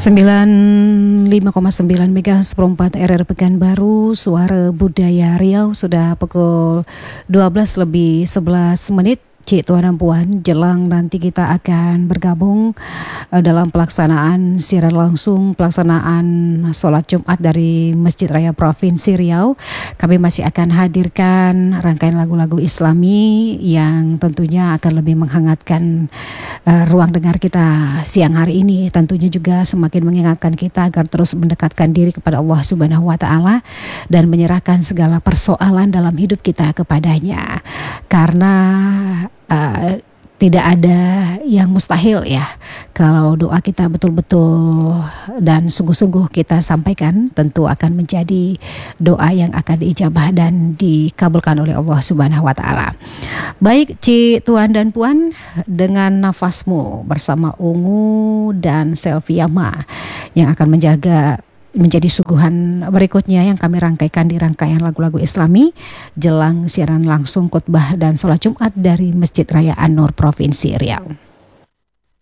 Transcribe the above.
95,9 MHz per 4 RR Pekanbaru, Suara Budaya Riau. Sudah pukul 12 lebih 11 menit. Cik, Tuan dan Puan, jelang nanti kita akan bergabung dalam pelaksanaan siaran langsung pelaksanaan sholat Jumat dari Masjid Raya Provinsi Riau. Kami masih akan hadirkan rangkaian lagu-lagu Islami yang tentunya akan lebih menghangatkan ruang dengar kita siang hari ini. Tentunya juga semakin mengingatkan kita agar terus mendekatkan diri kepada Allah Subhanahu wa Ta'ala dan menyerahkan segala persoalan dalam hidup kita kepadanya. Karena tidak ada yang mustahil ya. Kalau doa kita betul-betul dan sungguh-sungguh kita sampaikan, tentu akan menjadi doa yang akan diijabah dan dikabulkan oleh Allah Subhanahu wa Ta'ala. Baik, Cik, Tuan dan Puan, dengan nafasmu bersama Ungu dan Selviama yang akan menjadi suguhan berikutnya yang kami rangkaikan di rangkaian lagu-lagu Islami jelang siaran langsung khutbah dan sholat Jumat dari Masjid Raya An-Nur Provinsi Riau.